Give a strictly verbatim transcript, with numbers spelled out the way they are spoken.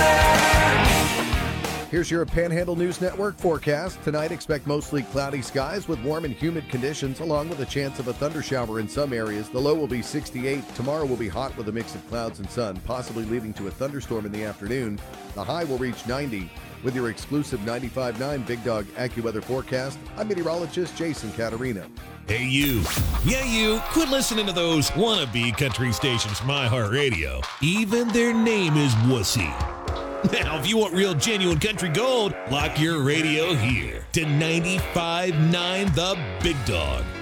Here's your Panhandle News Network forecast. Tonight, expect mostly cloudy skies with warm and humid conditions, along with a chance of a thundershower in some areas. The low will be sixty-eight. Tomorrow will be hot with a mix of clouds and sun, possibly leading to a thunderstorm in the afternoon. The high will reach ninety. With your exclusive ninety-five point nine Big Dog AccuWeather forecast, I'm meteorologist Jason Caterina. Hey, you. Yeah, you. Quit listening to those wannabe country stations from iHeartRadio. Even their name is wussy. Now, if you want real, genuine country gold, lock your radio here to ninety-five point nine The Big Dog.